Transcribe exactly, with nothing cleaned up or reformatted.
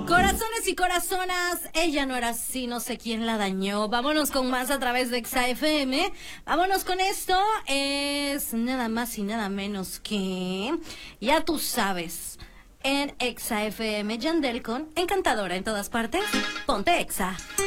Corazones y corazonas, ella no era así, no sé quién la dañó. Vámonos con más a través de Exa F M. Vámonos con esto, es nada más y nada menos que, ya tú sabes, en Exa F M, Yandel con Encantadora en todas partes. Ponte Exa.